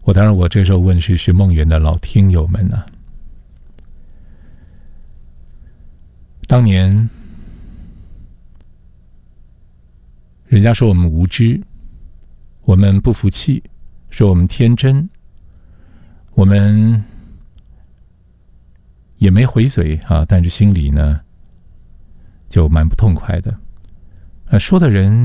当然我这时候问是寻梦园的老听友们啊，当年人家说我们无知，我们不服气，说我们天真，我们也没回嘴啊，但是心里呢就蛮不痛快的。说的人